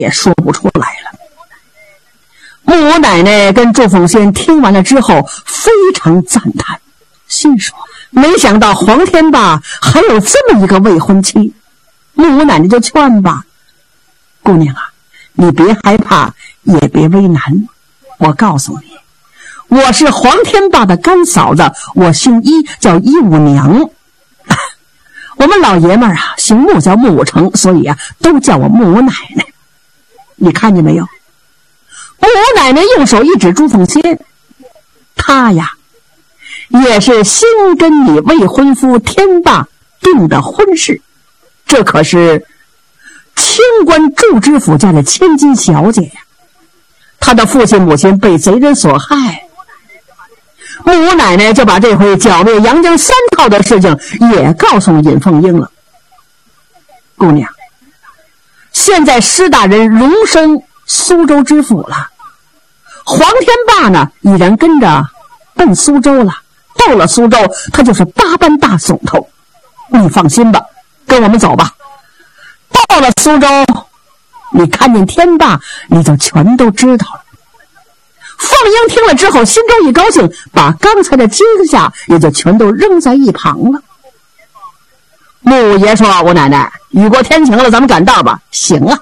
也说不出来了。穆奶奶跟祝凤仙听完了之后非常赞叹，心说没想到黄天霸还有这么一个未婚妻。穆奶奶就劝吧，姑娘啊，你别害怕也别为难，我告诉你，我是黄天霸的干嫂子，我姓伊，叫伊五娘。我们老爷们儿啊，姓穆叫穆武成，所以啊，都叫我穆奶奶。你看见没有？穆奶奶用手一指朱凤仙，她呀，也是新跟你未婚夫天霸定的婚事，这可是清官祝知府家的千金小姐呀。她的父亲母亲被贼人所害，穆奶奶就把这回剿灭杨江三套的事情也告诉尹凤英了。姑娘，现在施大人荣升苏州知府了，黄天霸呢已然跟着奔苏州了，到了苏州他就是8班大总头。你放心吧，跟我们走吧。到了苏州，你看见天霸你就全都知道了。凤英听了之后心中一高兴，把刚才的惊吓也就全都扔在一旁了。穆爷说，我奶奶，雨过天晴了，咱们赶道吧。行啊。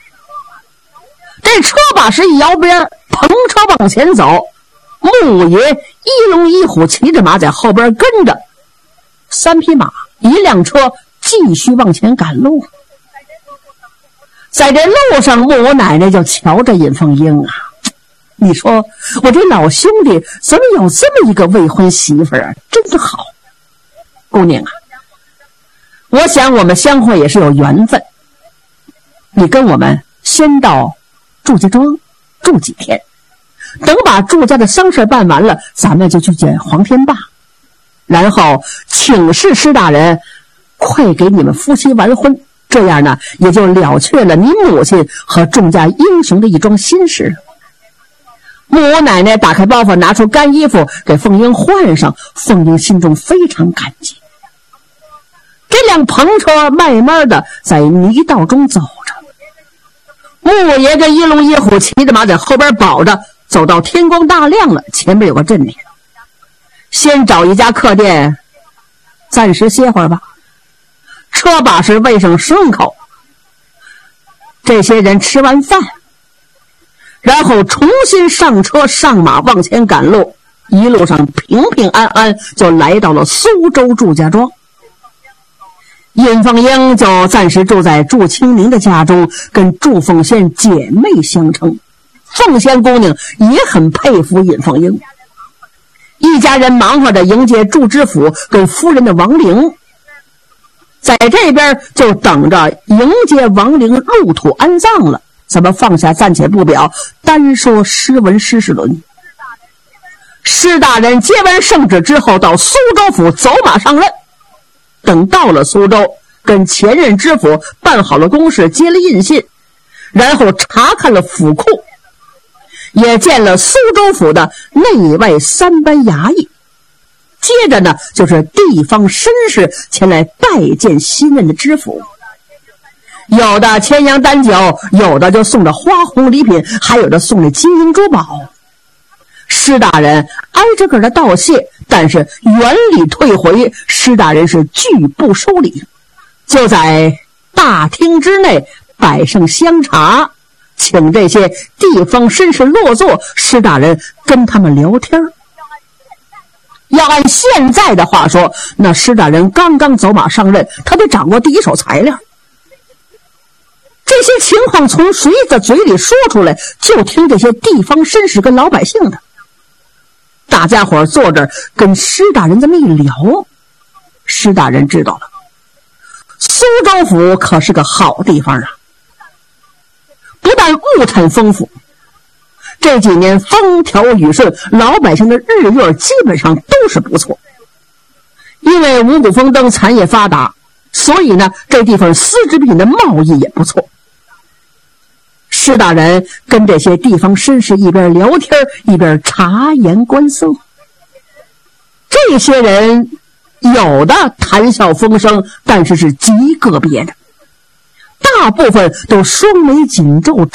这车把式一摇边，篷车往前走，穆爷一龙一虎骑着马在后边跟着，3匹马1辆车继续往前赶路。在这路上，穆奶奶就瞧着尹凤英啊，你说我这老兄弟怎么有这么一个未婚媳妇啊，真好。姑娘啊，我想我们相会也是有缘分，你跟我们先到祝家庄住几天，等把祝家的丧事办完了，咱们就去见黄天霸，然后请示施大人快给你们夫妻完婚，这样呢也就了却了你母亲和众家英雄的一桩心事。穆奶奶打开包袱，拿出干衣服给凤英换上，凤英心中非常感激。这辆篷车慢慢的在泥道中走着，穆爷跟一龙一虎骑着马在后边保着，走到天光大亮了，前面有个阵地，先找一家客店暂时歇会儿吧。车把式喂上顺口，这些人吃完饭，然后重新上车上马往前赶路，一路上平平安安就来到了苏州祝家庄。尹凤英就暂时住在祝清明的家中，跟祝凤仙姐妹相称。凤仙姑娘也很佩服尹凤英。一家人忙活着迎接祝知府跟夫人的亡灵，在这边就等着迎接亡灵入土安葬了。咱们放下暂且不表，单说诗文诗事论。施大人接完圣旨之后，到苏州府走马上任。等到了苏州，跟前任知府办好了公事，接了印信，然后查看了府库，也见了苏州府的内外3班衙役。接着呢，就是地方绅士前来拜见新任的知府，有的牵羊担酒，有的就送着花红礼品，还有的送着金银珠宝。施大人挨着个的道谢，但是原礼退回，施大人是拒不收礼，就在大厅之内摆上香茶，请这些地方绅士落座，施大人跟他们聊天。要按现在的话说，那施大人刚刚走马上任，他得掌握第一手材料。这些情况从谁的嘴里说出来，就听这些地方绅士跟老百姓的。大家伙坐这儿跟施大人这么一聊，施大人知道了，苏州府可是个好地方啊，不但物产丰富，这几年风调雨顺，老百姓的日月基本上都是不错。因为五谷丰登，产业发达，所以呢，这地方丝织品的贸易也不错。施大人跟这些地方绅士一边聊天一边察言观色，这些人有的谈笑风生，但是是极个别的，大部分都双眉紧皱，